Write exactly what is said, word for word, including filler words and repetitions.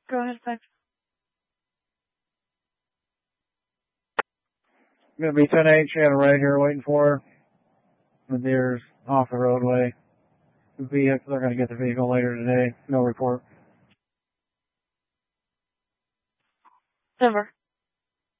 Go ahead, thanks. Gonna be ten eight, she had a right here waiting for her. The deer's off the roadway. The vehicle, they're gonna get the vehicle later today. No report. Denver.